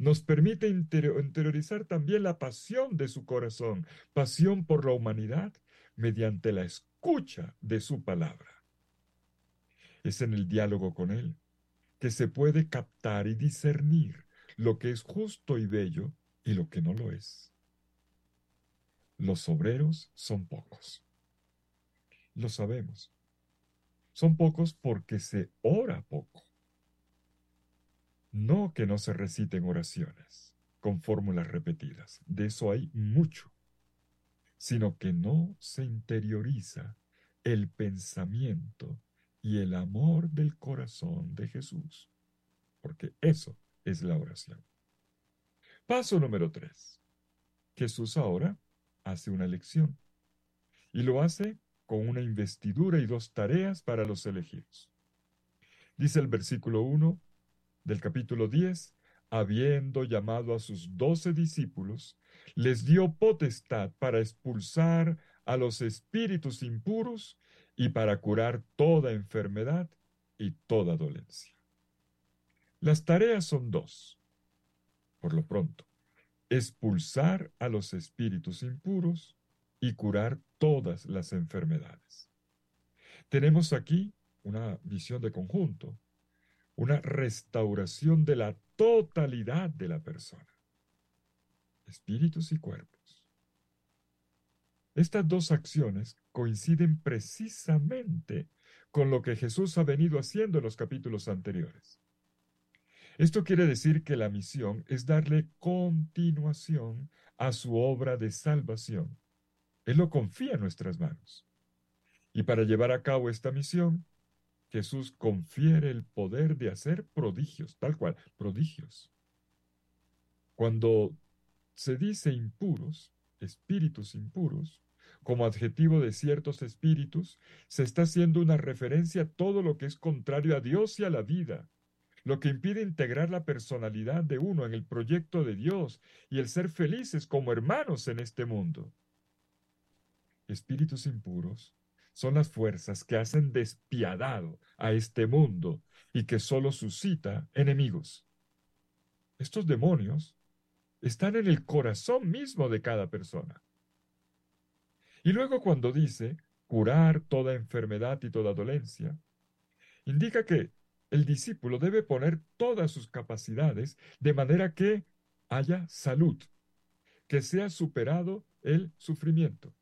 nos permite interiorizar también la pasión de su corazón, pasión por la humanidad, mediante la escucha de su palabra. Es en el diálogo con Él que se puede captar y discernir lo que es justo y bello y lo que no lo es. Los obreros son pocos, lo sabemos. Son pocos porque se ora poco. No que no se reciten oraciones con fórmulas repetidas, de eso hay mucho, sino que no se interioriza el pensamiento y el amor del corazón de Jesús, porque eso es la oración. Paso número 3. Jesús ahora hace una elección y lo hace con una investidura y dos tareas para los elegidos. Dice el versículo 1 del capítulo 10, habiendo llamado a sus 12 discípulos, les dio potestad para expulsar a los espíritus impuros y para curar toda enfermedad y toda dolencia. Las tareas son dos, por lo pronto, expulsar a los espíritus impuros y curar todas las enfermedades. Tenemos aquí una visión de conjunto, una restauración de la totalidad de la persona, espíritus y cuerpos. Estas dos acciones coinciden precisamente con lo que Jesús ha venido haciendo en los capítulos anteriores. Esto quiere decir que la misión es darle continuación a su obra de salvación. Él lo confía en nuestras manos. Y para llevar a cabo esta misión, Jesús confiere el poder de hacer prodigios, tal cual, prodigios. Cuando se dice impuros, espíritus impuros, como adjetivo de ciertos espíritus, se está haciendo una referencia a todo lo que es contrario a Dios y a la vida, lo que impide integrar la personalidad de uno en el proyecto de Dios y el ser felices como hermanos en este mundo. Espíritus impuros son las fuerzas que hacen despiadado a este mundo y que solo suscita enemigos. Estos demonios están en el corazón mismo de cada persona. Y luego cuando dice curar toda enfermedad y toda dolencia, indica que el discípulo debe poner todas sus capacidades de manera que haya salud, que sea superado el sufrimiento.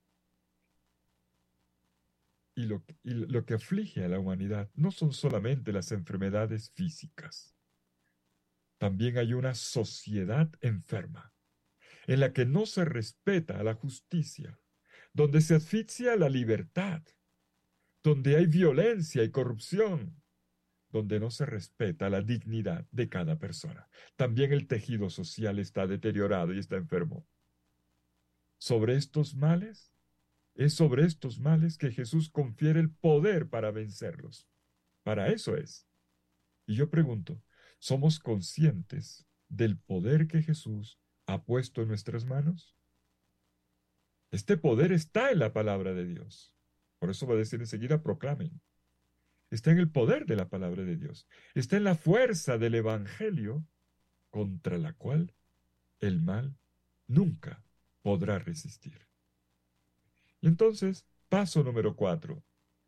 Y lo que aflige a la humanidad no son solamente las enfermedades físicas. También hay una sociedad enferma, en la que no se respeta la justicia, donde se asfixia la libertad, donde hay violencia y corrupción, donde no se respeta la dignidad de cada persona. También el tejido social está deteriorado y está enfermo. Sobre estos males, es sobre estos males que Jesús confiere el poder para vencerlos. Para eso es. Y yo pregunto, ¿somos conscientes del poder que Jesús ha puesto en nuestras manos? Este poder está en la palabra de Dios. Por eso va a decir enseguida, proclamen. Está en el poder de la palabra de Dios. Está en la fuerza del Evangelio contra la cual el mal nunca podrá resistir. Y entonces, paso número 4.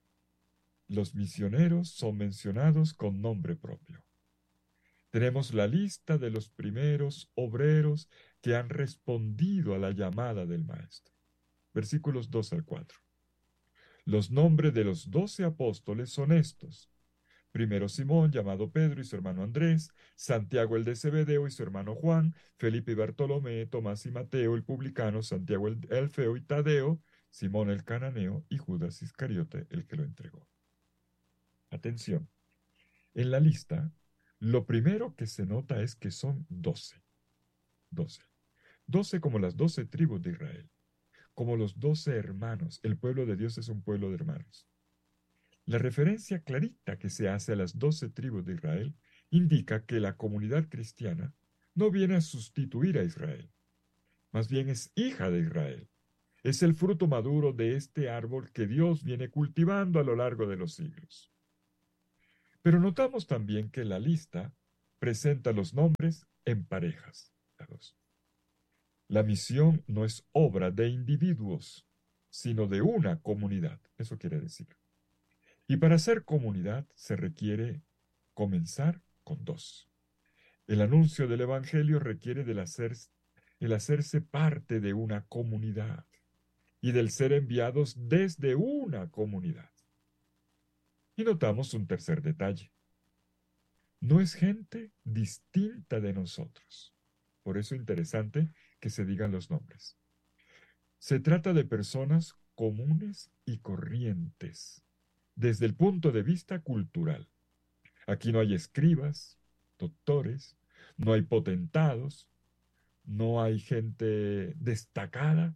Los misioneros son mencionados con nombre propio. Tenemos la lista de los primeros obreros que han respondido a la llamada del Maestro. Versículos 2 al 4. Los nombres de los 12 apóstoles son estos. Primero Simón, llamado Pedro, y su hermano Andrés, Santiago el de Zebedeo y su hermano Juan, Felipe y Bartolomé, Tomás y Mateo el publicano, Santiago el Alfeo y Tadeo, Simón el cananeo y Judas Iscariote el que lo entregó. Atención, en la lista, lo primero que se nota es que son 12. 12. 12 como las 12 tribus de Israel, como los 12 hermanos. El pueblo de Dios es un pueblo de hermanos. La referencia clarita que se hace a las 12 tribus de Israel indica que la comunidad cristiana no viene a sustituir a Israel, más bien es hija de Israel. Es el fruto maduro de este árbol que Dios viene cultivando a lo largo de los siglos. Pero notamos también que la lista presenta los nombres en parejas. La misión no es obra de individuos, sino de una comunidad. Eso quiere decir. Y para ser comunidad se requiere comenzar con dos. El anuncio del Evangelio requiere el hacerse parte de una comunidad y del ser enviados desde una comunidad. Y notamos un tercer detalle. No es gente distinta de nosotros. Por eso es interesante que se digan los nombres. Se trata de personas comunes y corrientes, desde el punto de vista cultural. Aquí no hay escribas, doctores, no hay potentados, no hay gente destacada.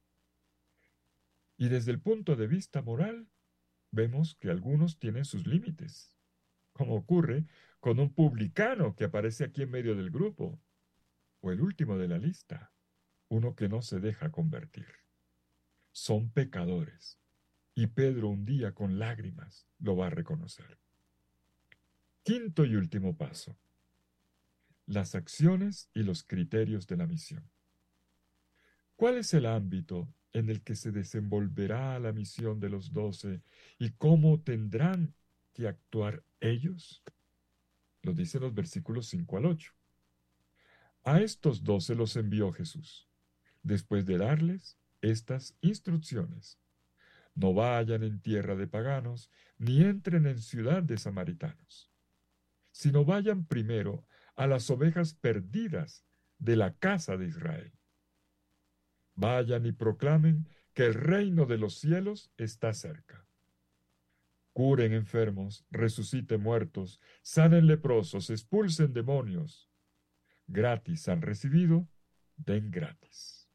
Y desde el punto de vista moral, vemos que algunos tienen sus límites, como ocurre con un publicano que aparece aquí en medio del grupo, o el último de la lista, uno que no se deja convertir. Son pecadores, y Pedro un día con lágrimas lo va a reconocer. Quinto y último paso, las acciones y los criterios de la misión. ¿Cuál es el ámbito en el que se desenvolverá la misión de los 12 y cómo tendrán que actuar ellos? Lo dicen los versículos 5 al 8. A estos 12 los envió Jesús, después de darles estas instrucciones. No vayan en tierra de paganos, ni entren en ciudad de samaritanos, sino vayan primero a las ovejas perdidas de la casa de Israel. Vayan y proclamen que el reino de los cielos está cerca. Curen enfermos, resuciten muertos, sanen leprosos, expulsen demonios. Gratis han recibido, den gratis.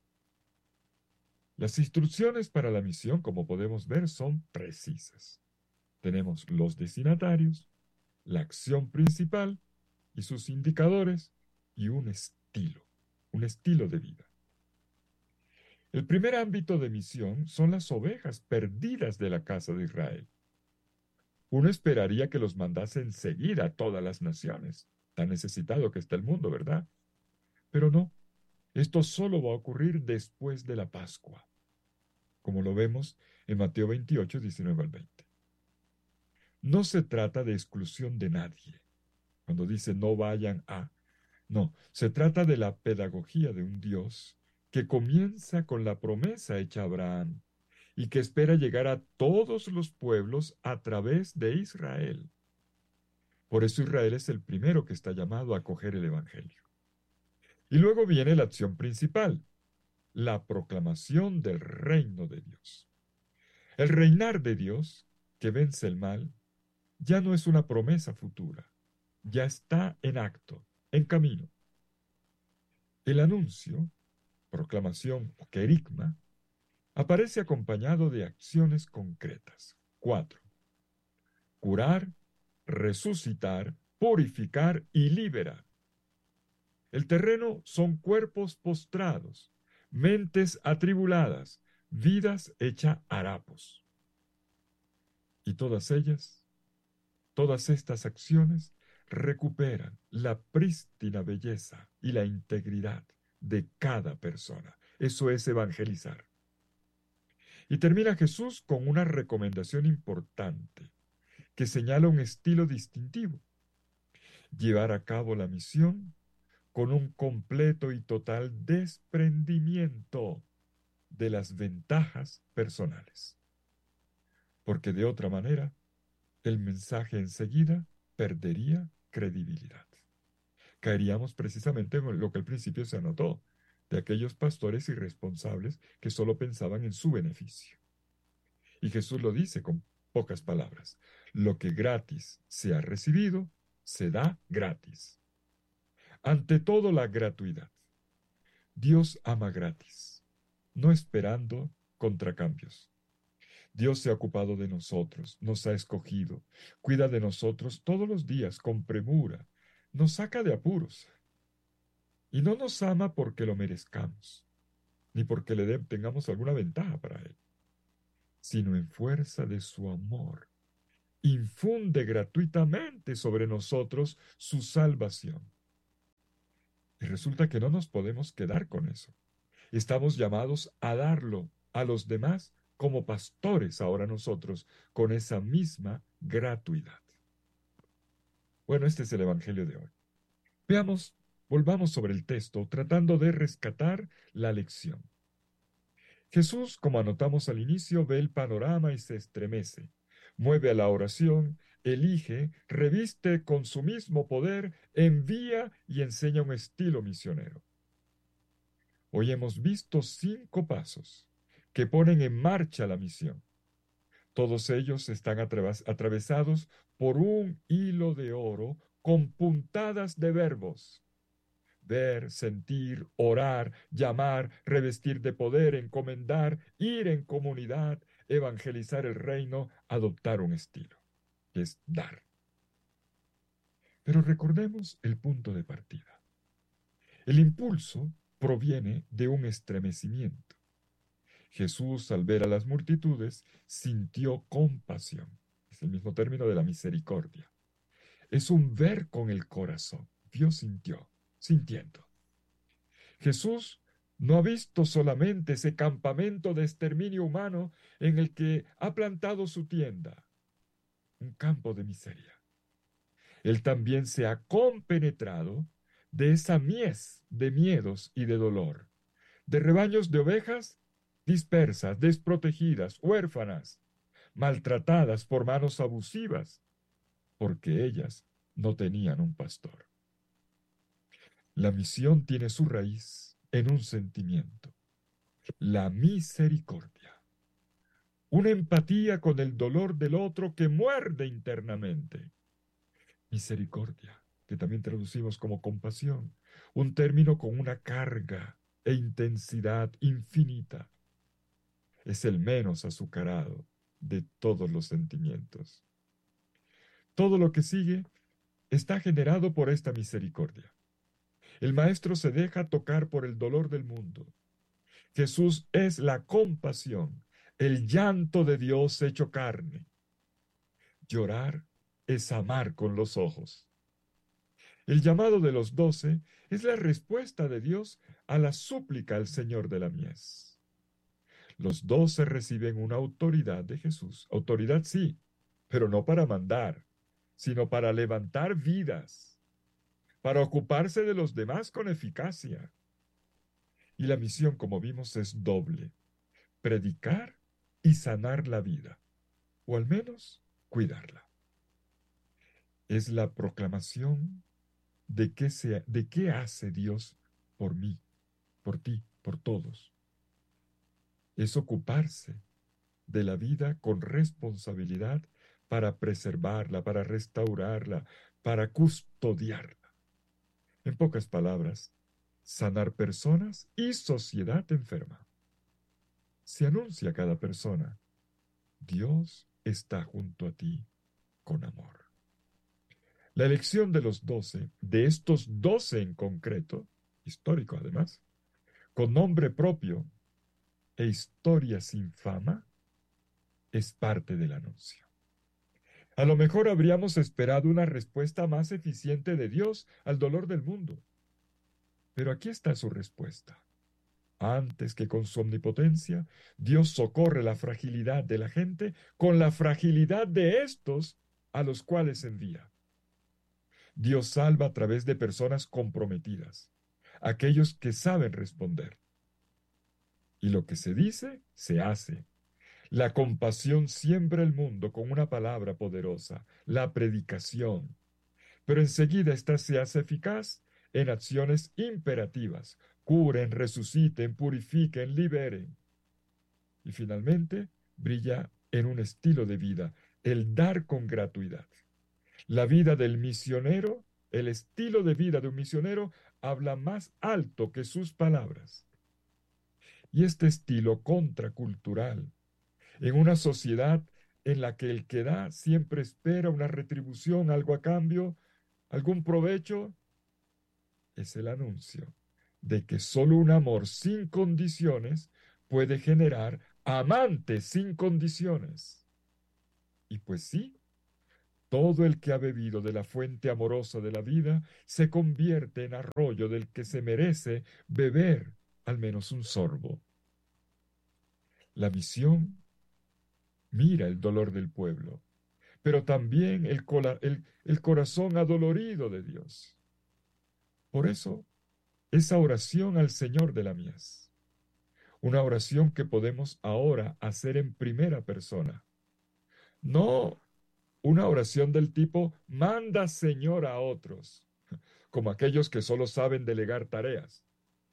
Las instrucciones para la misión, como podemos ver, son precisas. Tenemos los destinatarios, la acción principal y sus indicadores y un estilo de vida. El primer ámbito de misión son las ovejas perdidas de la casa de Israel. Uno esperaría que los mandase enseguida a todas las naciones, tan necesitado que está el mundo, ¿verdad? Pero no, esto solo va a ocurrir después de la Pascua, como lo vemos en Mateo 28, 19 al 20. No se trata de exclusión de nadie, cuando dice no vayan a. No, se trata de la pedagogía de un Dios que comienza con la promesa hecha a Abraham y que espera llegar a todos los pueblos a través de Israel. Por eso Israel es el primero que está llamado a acoger el Evangelio. Y luego viene la acción principal, la proclamación del reino de Dios. El reinar de Dios, que vence el mal, ya no es una promesa futura, ya está en acto, en camino. El anuncio, proclamación o querigma, aparece acompañado de acciones concretas. 4. Curar, resucitar, purificar y liberar. El terreno son cuerpos postrados, mentes atribuladas, vidas hechas harapos. Y todas estas acciones recuperan la prístina belleza y la integridad de cada persona. Eso es evangelizar. Y termina Jesús con una recomendación importante que señala un estilo distintivo. Llevar a cabo la misión con un completo y total desprendimiento de las ventajas personales. Porque de otra manera, el mensaje enseguida perdería credibilidad. Caeríamos precisamente en lo que al principio se anotó, de aquellos pastores irresponsables que solo pensaban en su beneficio. Y Jesús lo dice con pocas palabras. Lo que gratis se ha recibido, se da gratis. Ante todo, la gratuidad. Dios ama gratis, no esperando contracambios. Dios se ha ocupado de nosotros, nos ha escogido, cuida de nosotros todos los días con premura, nos saca de apuros. Y no nos ama porque lo merezcamos, ni porque tengamos alguna ventaja para Él, sino en fuerza de su amor. Infunde gratuitamente sobre nosotros su salvación. Y resulta que no nos podemos quedar con eso. Estamos llamados a darlo a los demás como pastores ahora nosotros, con esa misma gratuidad. Bueno, este es el Evangelio de hoy. Veamos, volvamos sobre el texto, tratando de rescatar la lección. Jesús, como anotamos al inicio, ve el panorama y se estremece. Mueve a la oración, elige, reviste con su mismo poder, envía y enseña un estilo misionero. Hoy hemos visto 5 pasos que ponen en marcha la misión. Todos ellos están atravesados por un hilo de oro con puntadas de verbos: ver, sentir, orar, llamar, revestir de poder, encomendar, ir en comunidad, evangelizar el reino, adoptar un estilo, que es dar. Pero recordemos el punto de partida. El impulso proviene de un estremecimiento. Jesús, al ver a las multitudes, sintió compasión. Es el mismo término de la misericordia. Es un ver con el corazón. Dios sintió, sintiendo. Jesús no ha visto solamente ese campamento de exterminio humano en el que ha plantado su tienda, un campo de miseria. Él también se ha compenetrado de esa mies de miedos y de dolor, de rebaños de ovejas dispersas, desprotegidas, huérfanas, maltratadas por manos abusivas, porque ellas no tenían un pastor. La misión tiene su raíz en un sentimiento: la misericordia, una empatía con el dolor del otro que muerde internamente. Misericordia, que también traducimos como compasión, un término con una carga e intensidad infinita. Es el menos azucarado de todos los sentimientos. Todo lo que sigue está generado por esta misericordia. El Maestro se deja tocar por el dolor del mundo. Jesús es la compasión, el llanto de Dios hecho carne. Llorar es amar con los ojos. El llamado de los 12 es la respuesta de Dios a la súplica al Señor de la mies. Los 12 reciben una autoridad de Jesús. Autoridad sí, pero no para mandar, sino para levantar vidas, para ocuparse de los demás con eficacia. Y la misión, como vimos, es doble: predicar y sanar la vida, o al menos cuidarla. Es la proclamación de qué hace Dios por mí, por ti, por todos. Es ocuparse de la vida con responsabilidad para preservarla, para restaurarla, para custodiarla. En pocas palabras, sanar personas y sociedad enferma. Se anuncia a cada persona: Dios está junto a ti con amor. La elección de los 12, de estos 12 en concreto, histórico además, con nombre propio e historia sin fama, es parte del anuncio. A lo mejor habríamos esperado una respuesta más eficiente de Dios al dolor del mundo. Pero aquí está su respuesta. Antes que con su omnipotencia, Dios socorre la fragilidad de la gente con la fragilidad de estos a los cuales envía. Dios salva a través de personas comprometidas, aquellos que saben responder. Y lo que se dice, se hace. La compasión siembra el mundo con una palabra poderosa, la predicación. Pero enseguida ésta se hace eficaz en acciones imperativas: curen, resuciten, purifiquen, liberen. Y finalmente brilla en un estilo de vida: el dar con gratuidad. La vida del misionero, el estilo de vida de un misionero, habla más alto que sus palabras. Y este estilo contracultural, en una sociedad en la que el que da siempre espera una retribución, algo a cambio, algún provecho, es el anuncio de que solo un amor sin condiciones puede generar amantes sin condiciones. Y pues sí, Todo el que ha bebido de la fuente amorosa de la vida se convierte en arroyo del que se merece beber al menos un sorbo. La misión mira el dolor del pueblo, pero también el corazón adolorido de Dios. Por eso, esa oración al Señor de la mies, una oración que podemos ahora hacer en primera persona, no una oración del tipo manda Señor a otros, como aquellos que solo saben delegar tareas,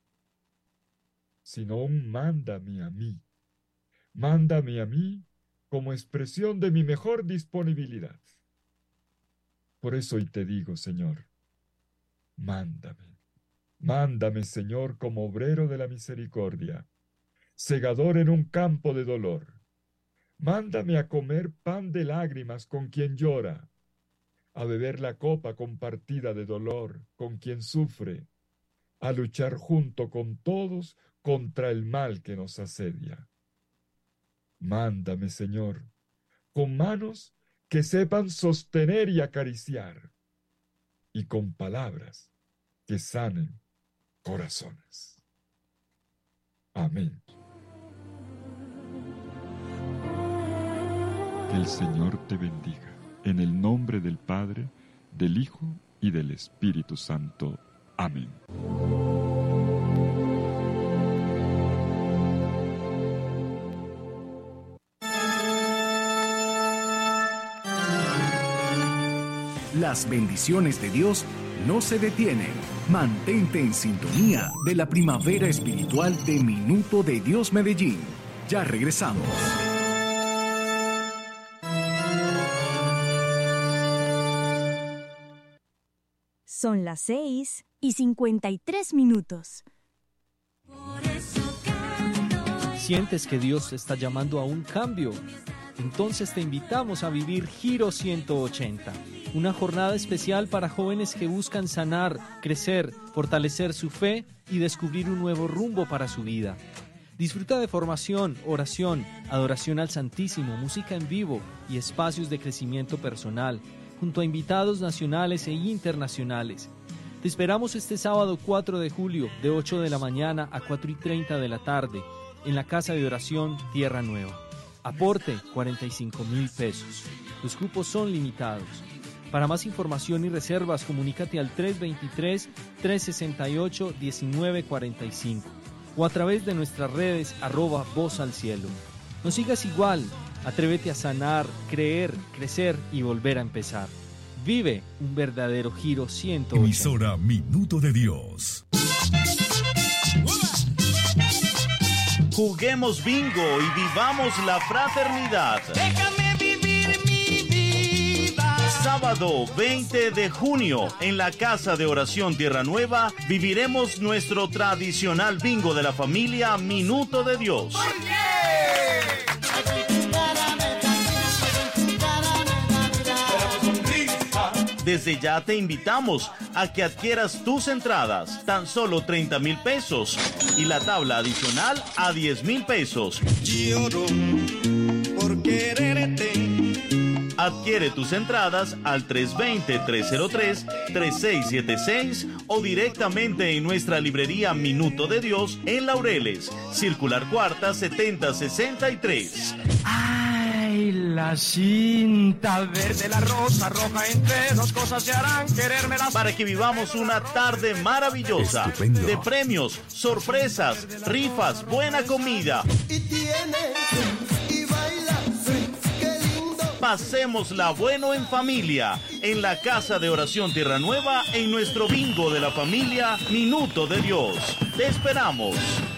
sino un mándame a mí. Mándame a mí como expresión de mi mejor disponibilidad. Por eso hoy te digo, Señor, mándame. Mándame, Señor, como obrero de la misericordia, segador en un campo de dolor. Mándame a comer pan de lágrimas con quien llora, a beber la copa compartida de dolor con quien sufre, a luchar junto con todos contra el mal que nos asedia. Mándame, Señor, con manos que sepan sostener y acariciar, y con palabras que sanen corazones. Amén. Que el Señor te bendiga, en el nombre del Padre, del Hijo y del Espíritu Santo. Amén. Las bendiciones de Dios no se detienen. Mantente en sintonía de la primavera espiritual de Minuto de Dios Medellín. Ya regresamos. Son las 6:53. ¿Sientes que Dios te está llamando a un cambio? Entonces te invitamos a vivir Giro 180, una jornada especial para jóvenes que buscan sanar, crecer, fortalecer su fe y descubrir un nuevo rumbo para su vida. Disfruta de formación, oración, adoración al Santísimo, música en vivo y espacios de crecimiento personal, junto a invitados nacionales e internacionales. Te esperamos este sábado 4 de julio, de 8 de la mañana a 4:30 de la tarde, en la Casa de Oración Tierra Nueva. Aporte 45,000 pesos. Los cupos son limitados. Para más información y reservas, comunícate al 323-368-1945 o a través de nuestras redes @Voz al Cielo. No sigas igual. Atrévete a sanar, creer, crecer y volver a empezar. Vive un verdadero Giro 180. Emisora Minuto de Dios. Juguemos bingo y vivamos la fraternidad. Déjame vivir mi vida. Sábado 20 de junio, en la Casa de Oración Tierra Nueva, viviremos nuestro tradicional bingo de la familia Minuto de Dios. Desde ya te invitamos a que adquieras tus entradas, tan solo 30,000 pesos, y la tabla adicional a 10,000 pesos. Lloro por quererte. Adquiere tus entradas al 320-303-3676 o directamente en nuestra librería Minuto de Dios en Laureles, Circular Cuarta 7063. Ay, la cinta verde, la rosa roja, entre dos cosas se harán quererme las... Para que vivamos una tarde maravillosa. Estupendo. De premios, sorpresas, rifas, buena comida. Pasémosla bueno en familia, en la Casa de Oración Tierra Nueva, en nuestro bingo de la familia Minuto de Dios. Te esperamos.